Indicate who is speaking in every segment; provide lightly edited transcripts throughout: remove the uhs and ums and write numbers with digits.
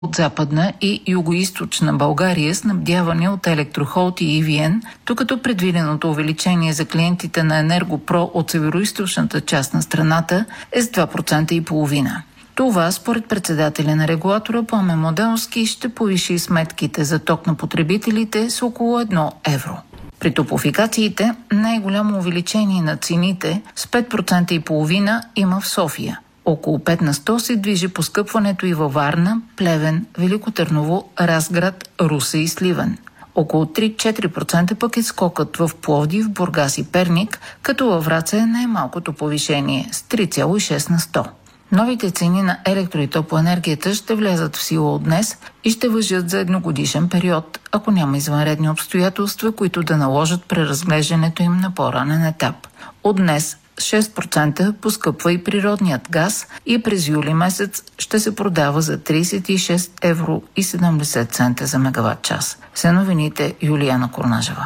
Speaker 1: от Западна и Югоизточна България, снабдяване от Електрохолд и EVN, докато предвиденото увеличение за клиентите на Енергопро от североизточната част на страната е с 2,5%. Това, според председателя на регулатора Пламен Моделски, ще повиши сметките за ток на потребителите с около 1 евро. При топлофикациите най-голямо увеличение на цените с 5,5% има в София. Около 5 на 100 се движи поскъпването и във Варна, Плевен, Велико Търново, Разград, Русе и Сливен. Около 3-4% пък е скокът в Пловдив, Бургас и Перник, като във Враца е най-малкото повишение с 3,6 на 100. Новите цени на електро- и топлоенергията ще влязат в сила от днес и ще важат за едногодишен период, ако няма извънредни обстоятелства, които да наложат преразглеждането им на по-ранен етап. От днес 6% поскъпва и природният газ и през юли месец ще се продава за 36 евро и 70 цента за мегаватт час. Все новините, Юлияна Корнажева.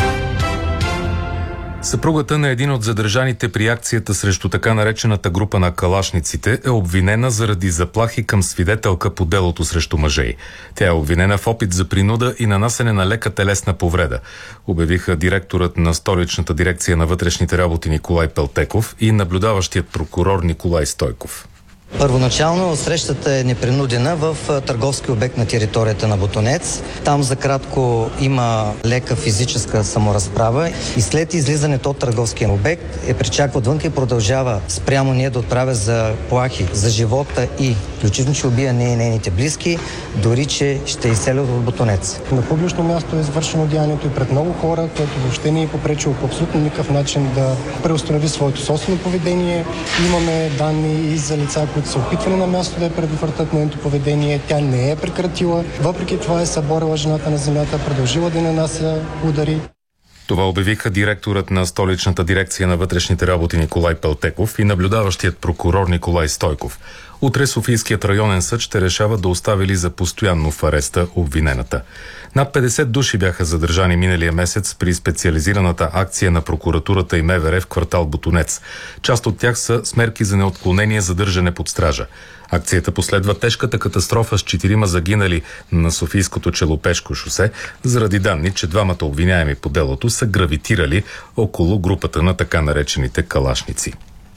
Speaker 2: Съпругата на един от задържаните при акцията срещу така наречената група на калашниците е обвинена заради заплахи към свидетелка по делото срещу мъжа й. Тя е обвинена в опит за принуда и нанасене на лека телесна повреда, обявиха директорът на Столичната дирекция на вътрешните работи Николай Пелтеков и наблюдаващият прокурор Николай Стойков.
Speaker 3: Първоначално срещата е непринудена в търговски обект на територията на Ботунец. Там за кратко има лека физическа саморазправа и след излизането от търговския обект е причаква отвън и продължава спрямо ние да отправя за плахи за живота и включително, че убия нея и нейните близки, дори че ще изселя от Ботунец.
Speaker 4: На публично място е извършено деянието и пред много хора, което въобще не е попречило по абсолютно никакъв начин да преустанови своето собствено поведение. Имаме данни и за лица, които са опитвали на място да я предотвратят нейното поведение. Тя не е прекратила. Въпреки това е съборила жената на земята, продължила да нанася удари.
Speaker 2: Това обявиха директорът на Столичната дирекция на вътрешните работи Николай Пелтеков и наблюдаващият прокурор Николай Стойков. Утре Софийският районен съд ще решава да остави ли за постоянно в ареста обвинената. Над 50 души бяха задържани миналия месец при специализираната акция на прокуратурата и МВР в квартал Ботунец. Част от тях са с мерки за неотклонение задържане под стража. Акцията последва тежката катастрофа с 4 загинали на Софийското Челопешко шосе, заради данни, че двамата обвиняеми по делото са гравитирали около групата на така наречените калашници.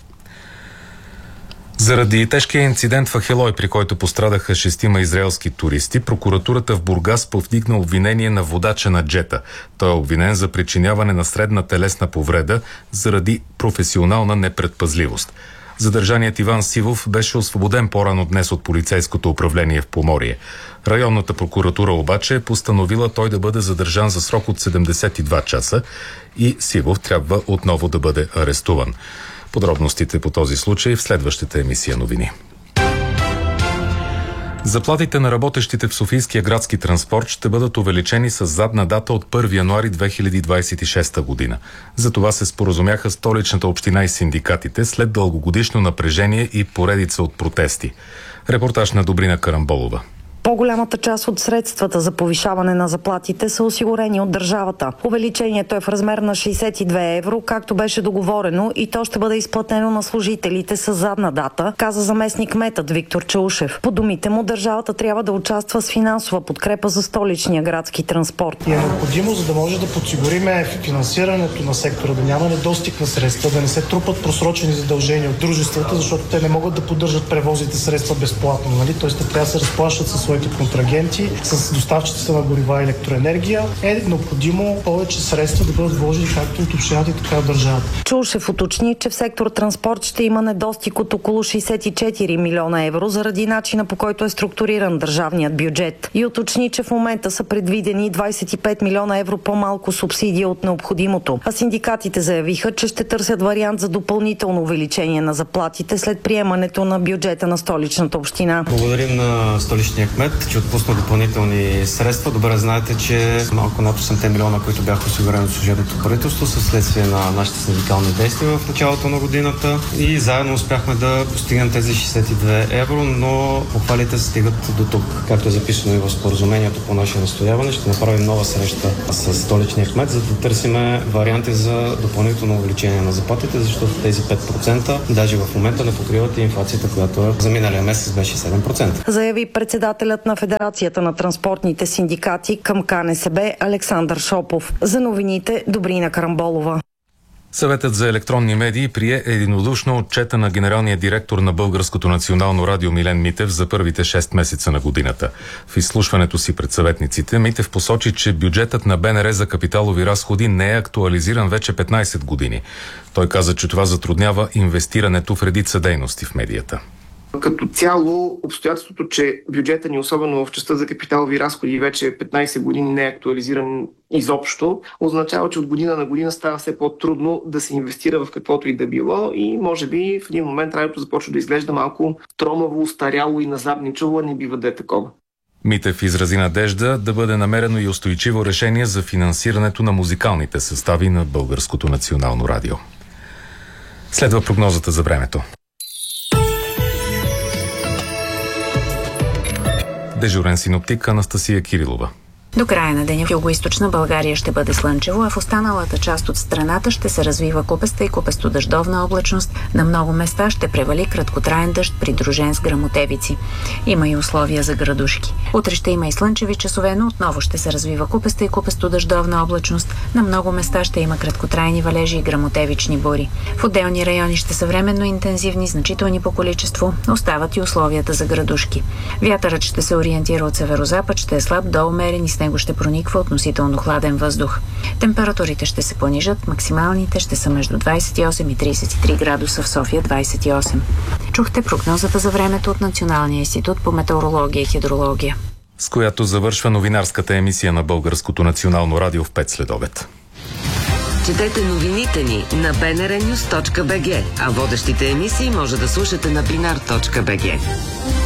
Speaker 2: Заради тежкия инцидент в Ахелой, при който пострадаха 6 израелски туристи, прокуратурата в Бургас повдигна обвинение на водача на джета. Той е обвинен за причиняване на средна телесна повреда заради професионална непредпазливост. Задържаният Иван Сивов беше освободен по-рано днес от полицейското управление в Поморие. Районната прокуратура обаче е постановила той да бъде задържан за срок от 72 часа и Сивов трябва отново да бъде арестуван. Подробностите по този случай в следващата емисия новини. Заплатите на работещите в Софийския градски транспорт ще бъдат увеличени с задна дата от 1 януари 2026 година. За това се споразумяха Столичната община и синдикатите след дългогодишно напрежение и поредица от протести. Репортаж на Добрина Карамболова.
Speaker 5: По-голямата част от средствата за повишаване на заплатите са осигурени от държавата. Увеличението е в размер на 62 евро, както беше договорено, и то ще бъде изплатено на служителите с задна дата, каза заместник кметът Виктор Чаушев. По думите му, държавата трябва да участва с финансова подкрепа за столичния градски транспорт.
Speaker 4: И е необходимо, за да може да подсигуриме финансирането на сектора, да няма недостиг на средства, да не се трупат просрочени задължения от дружествата, защото те не могат да поддържат превозите средства безплатно. Тоест, те трябва да се разплащат със своите контрагенти, с доставчиците на горива и електроенергия. Е необходимо повече средства да бъдат вложени както от общината, така и от държавата.
Speaker 5: Чаушев уточни, че в сектор транспорт ще има недостиг от около 64 милиона евро заради начина, по който е структуриран държавният бюджет. И уточни, че в момента са предвидени 25 милиона евро по-малко субсидия от необходимото. А синдикатите заявиха, че ще търсят вариант за допълнително увеличение на заплатите след приемането на бюджета на Столичната община.
Speaker 6: Благодарим на столичния кмет, че отпусна допълнителни средства. Добре знаете, че малко над 8 милиона, които бяха осигурени от служебното правителство, са следствие на нашите синдикални действия в началото на годината и заедно успяхме да постигнем тези 62 евро, но похвалите стигат до тук. Както е записано и в споразумението по наше настояване, ще направим нова среща с столичния кмет, за да търсиме варианти за допълнително увеличение на заплатите, защото тези 5% даже в момента не покриват и инфлацията, която за миналия месец беше 7%.
Speaker 5: Заяви председател председателят на Федерацията на транспортните синдикати към КНСБ Александър Шопов. За новините Добрина Карамболова.
Speaker 2: Съветът за електронни медии прие единодушно отчета на генералния директор на Българското национално радио Милен Митев за първите 6 месеца на годината. В изслушването си пред съветниците Митев посочи, че бюджетът на БНР за капиталови разходи не е актуализиран вече 15 години. Той каза, че това затруднява инвестирането в редица дейности в медията.
Speaker 7: Като цяло, обстоятелството, че бюджета ни, особено в частта за капиталови разходи, вече 15 години не е актуализиран изобщо, означава, че от година на година става все по-трудно да се инвестира в каквото и да било и може би в един момент радиото започва да изглежда малко тромаво, устаряло и назадничаво, не бива да е такова.
Speaker 2: Митев изрази надежда да бъде намерено и устойчиво решение за финансирането на музикалните състави на Българското национално радио. Следва прогнозата за времето. Дежурен синоптик Анастасия Кирилова.
Speaker 8: До края на деня в югоизточна България ще бъде слънчево, а в останалата част от страната ще се развива купеста и купесто-дъждовна облачност. На много места ще превали краткотраен дъжд, придружен с гръмотевици. Има и условия за градушки. Утре ще има и слънчеви часове, но отново ще се развива купеста и купесто-дъждовна облачност. На много места ще има краткотрайни валежи и гръмотевични бури. В отделни райони ще са временно интензивни, значителни по количество. Остават и условията за градушки. Вятърът ще се ориентира от северозапад, ще е слаб до умерен и с него ще прониква относително хладен въздух. Температурите ще се понижат, максималните ще са между 28 и 33 градуса, в София 28. Чухте прогнозата за времето от Националния институт по метеорология и хидрология.
Speaker 2: С която завършва новинарската емисия на Българското национално радио в 5 следобед.
Speaker 9: Четете новините ни на bnrnews.bg, а водещите емисии може да слушате на binar.bg.